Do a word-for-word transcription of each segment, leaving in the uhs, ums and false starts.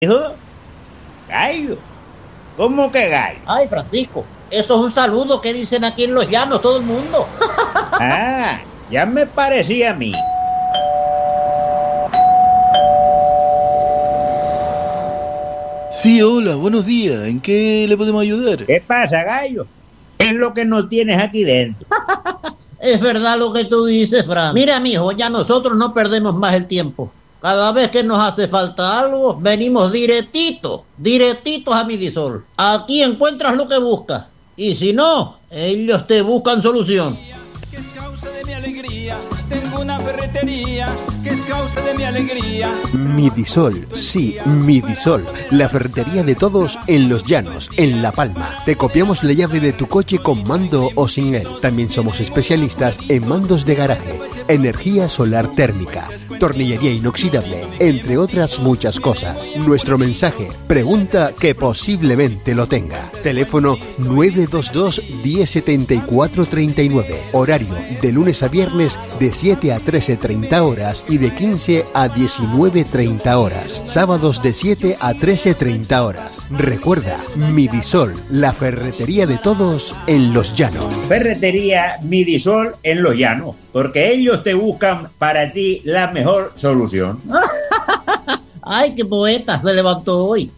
Hijo, gallo. ¿Cómo que gallo? Ay, Francisco, eso es un saludo que dicen aquí en Los Llanos todo el mundo. Ah, ya me parecía a mí. Sí, hola, buenos días. ¿En qué le podemos ayudar? ¿Qué pasa, gallo? ¿Qué es lo que no tienes aquí dentro? Es verdad lo que tú dices, Fran. Mira, mijo, ya nosotros no perdemos más el tiempo. Cada vez que nos hace falta algo, venimos directitos, directitos a Midisol. Aquí encuentras lo que buscas. Y si no, ellos te buscan solución. Que es causa de mi alegría, tengo una ferretería que es causa de mi alegría. Midisol, sí, Midisol, la ferretería de todos en Los Llanos, en La Palma. Te copiamos la llave de tu coche con mando o sin él. También somos especialistas en mandos de garaje, energía solar térmica, tornillería inoxidable, entre otras muchas cosas. Nuestro mensaje, pregunta que posiblemente lo tenga. Teléfono nueve dos dos, diez setenta y cuatro treinta y nueve. Horario de lunes a viernes de siete a trece treinta horas y de quince a diecinueve treinta horas. Sábados de siete a trece treinta horas. Recuerda, Midisol, la ferretería de todos en Los Llanos. Ferretería Midisol en Los Llanos, porque ellos te buscan para ti la mejor solución. Ay, qué poeta se levantó hoy.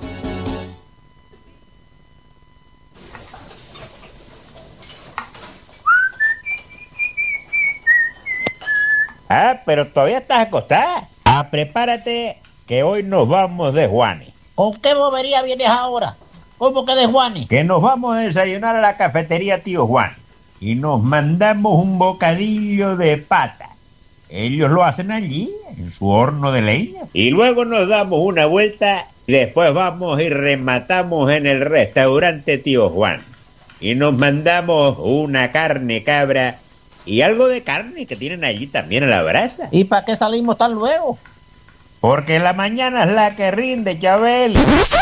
Ah, pero todavía estás acostada. Ah, prepárate que hoy nos vamos de Juanes. ¿Con qué bobería vienes ahora? ¿Cómo que de Juanes? Que nos vamos a desayunar a la cafetería Tío Juan. Y nos mandamos un bocadillo de pata. Ellos lo hacen allí, en su horno de leña. Y luego nos damos una vuelta y después vamos y rematamos en el restaurante Tío Juan. Y nos mandamos una carne cabra y algo de carne que tienen allí también a la brasa. ¿Y para qué salimos tan luego? Porque la mañana es la que rinde, Chabel.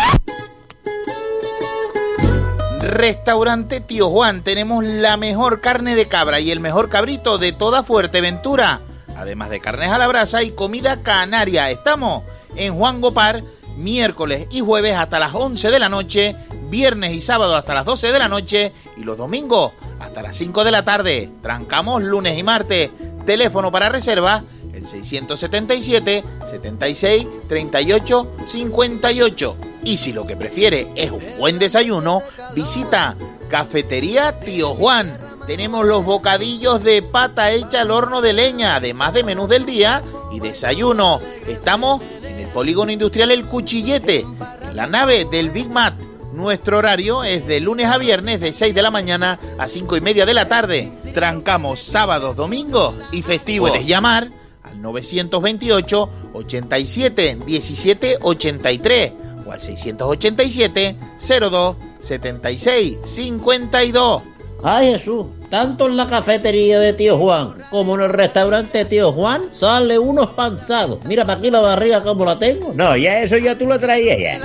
Restaurante Tío Juan, tenemos la mejor carne de cabra y el mejor cabrito de toda Fuerteventura. Además de carnes a la brasa y comida canaria. Estamos en Juan Gopar, miércoles y jueves hasta las once de la noche, viernes y sábado hasta las doce de la noche y los domingos hasta las cinco de la tarde. Trancamos lunes y martes. Teléfono para reserva el seiscientos setenta y siete, setenta y seis, treinta y ocho, cincuenta y ocho. Y si lo que prefiere es un buen desayuno, visita Cafetería Tío Juan. Tenemos los bocadillos de pata hecha al horno de leña, además de menús del día y desayuno. Estamos en el Polígono Industrial El Cuchillete, en la nave del Big Mat. Nuestro horario es de lunes a viernes de seis de la mañana a cinco y media de la tarde. Trancamos sábados, domingos y festivos. Puedes llamar al novecientos veintiocho, ochenta y siete, diecisiete, ochenta y tres o al seiscientos ochenta y siete, cero dos, setenta y seis, cincuenta y dos. Ay, Jesús, tanto en la cafetería de Tío Juan como en el restaurante de Tío Juan sale unos panzados. Mira para aquí la barriga como la tengo. No, ya eso ya tú lo traías ya.